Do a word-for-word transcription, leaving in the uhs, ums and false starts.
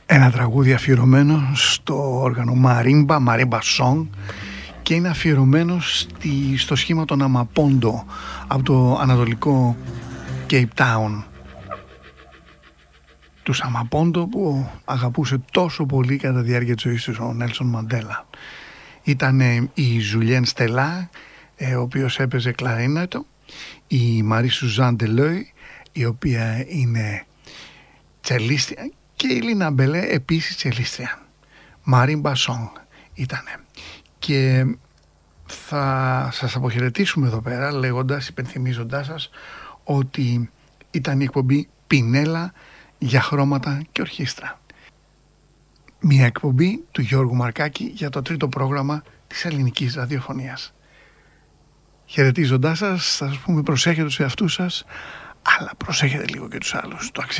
Ένα τραγούδι αφιερωμένο στο όργανο Marimba, Marimba Song, και είναι αφιερωμένο στη, στο σχήμα των Αμαπόντο από το ανατολικό Cape Town. Τους Αμαπόντο που αγαπούσε τόσο πολύ κατά τη διάρκεια της ζωής του ο Νέλσον Μαντέλα. Ήταν η Ζουλιέν Στελά, ο οποίος έπαιζε κλαρίνετο, η Μαρή Σουζάν Ντελόι, η οποία είναι τσελίστρια, και η Λίνα Μπελέ, επίσης τσελίστρια. Marimba Song ήτανε. Και θα σας αποχαιρετήσουμε εδώ πέρα λέγοντας, υπενθυμίζοντάς σας ότι ήταν η εκπομπή Πινέλα για χρώματα και ορχήστρα. Μια εκπομπή του Γιώργου Μαρκάκη για το τρίτο πρόγραμμα της ελληνικής ραδιοφωνίας. Χαιρετίζοντάς σας, θα σας πούμε προσέχετε τους εαυτούς σας, αλλά προσέχετε λίγο και τους άλλους. Το αξίζει.